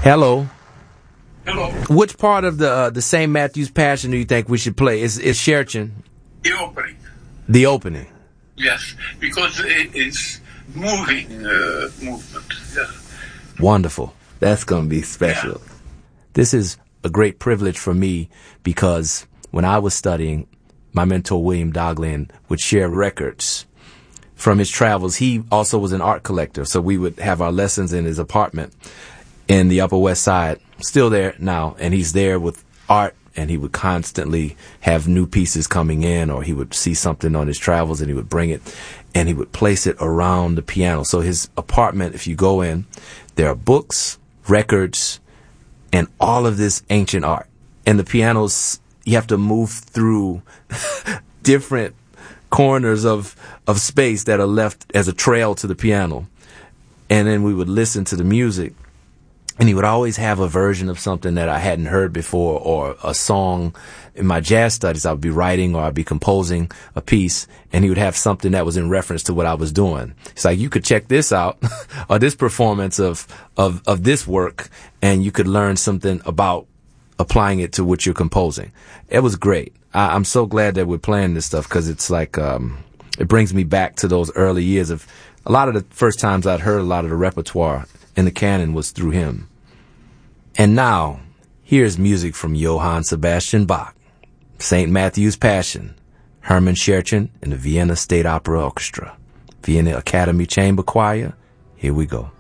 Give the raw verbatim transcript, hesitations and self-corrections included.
Hello. Hello. Which part of the uh, the Saint Matthew's Passion do you think we should play? Is is Scherchen? The opening. The opening. Yes, because it is moving uh, movement. Yeah. Wonderful. That's going to be special. Yeah. This is a great privilege for me because when I was studying, my mentor William Doglin would share records from his travels. He also was an art collector, so we would have our lessons in his apartment in the Upper West Side, still there now, and he's there with art, and he would constantly have new pieces coming in, or he would see something on his travels and he would bring it and he would place it around the piano. So his apartment, if you go in, there are books, records, and all of this ancient art. And the pianos, you have to move through different corners of of space that are left as a trail to the piano. And then we would listen to the music. And he would always have a version of something that I hadn't heard before, or a song. In my jazz studies, I would be writing or I'd be composing a piece, and he would have something that was in reference to what I was doing. It's like, you could check this out, or this performance of, of, of this work, and you could learn something about applying it to what you're composing. It was great. I, I'm so glad that we're playing this stuff, because it's like, um, it brings me back to those early years of a lot of the first times I'd heard a lot of the repertoire in the canon was through him. And now, here's music from Johann Sebastian Bach, Saint Matthew's Passion, Hermann Scherchen and the Vienna State Opera Orchestra, Vienna Academy Chamber Choir. Here we go.